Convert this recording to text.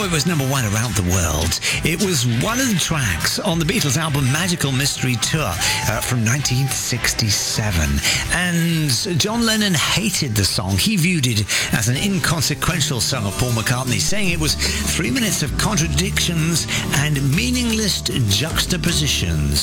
before it was number one around the world, it was one of the tracks on the Beatles album Magical Mystery Tour from 1967. And John Lennon hated the song. He viewed it as an inconsequential song of Paul McCartney, saying it was 3 minutes of contradictions and meaningless juxtapositions.